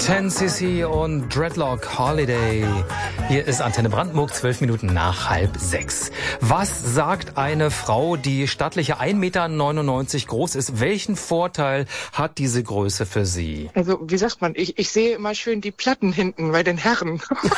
10cc und Dreadlock Holiday. Hier ist Antenne Brandenburg, 12 Minuten nach 5:30. Was sagt eine Frau, die stattliche 1,99 Meter groß ist? Welchen Vorteil hat diese Größe für sie? Also, wie sagt man, ich sehe immer schön die Platten hinten bei den Herren.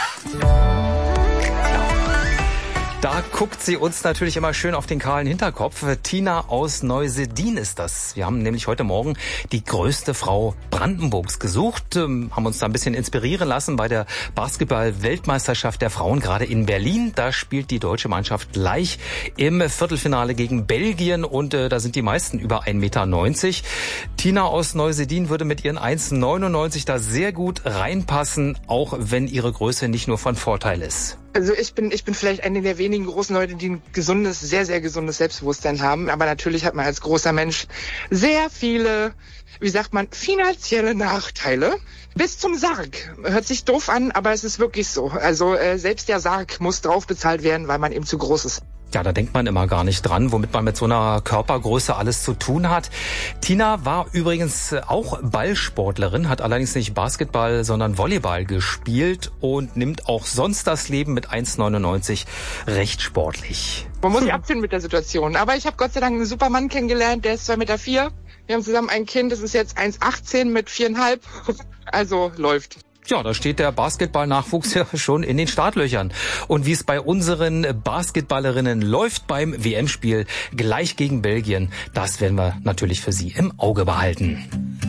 Da guckt sie uns natürlich immer schön auf den kahlen Hinterkopf. Tina aus Neuseedin ist das. Wir haben nämlich heute Morgen die größte Frau Brandenburgs gesucht, haben uns da ein bisschen inspirieren lassen bei der Basketball-Weltmeisterschaft der Frauen, gerade in Berlin. Da spielt die deutsche Mannschaft gleich im Viertelfinale gegen Belgien und da sind die meisten über 1,90 Meter. Tina aus Neuseedin würde mit ihren 1,99 da sehr gut reinpassen, auch wenn ihre Größe nicht nur von Vorteil ist. Also ich bin vielleicht eine der wenigen großen Leute, die ein gesundes, sehr, sehr gesundes Selbstbewusstsein haben. Aber natürlich hat man als großer Mensch sehr viele, wie sagt man, finanzielle Nachteile. Bis zum Sarg. Hört sich doof an, aber es ist wirklich so. Also selbst der Sarg muss drauf bezahlt werden, weil man eben zu groß ist. Ja, da denkt man immer gar nicht dran, womit man mit so einer Körpergröße alles zu tun hat. Tina war übrigens auch Ballsportlerin, hat allerdings nicht Basketball, sondern Volleyball gespielt und nimmt auch sonst das Leben mit 1,99 recht sportlich. Man muss sich abfinden mit der Situation. Aber ich habe Gott sei Dank einen super Mann kennengelernt, der ist 2,4 Meter. Wir haben zusammen ein Kind, das ist jetzt 1,18 mit 4,5. Also läuft. Ja, da steht der Basketballnachwuchs ja schon in den Startlöchern. Und wie es bei unseren Basketballerinnen läuft beim WM-Spiel gleich gegen Belgien, das werden wir natürlich für Sie im Auge behalten.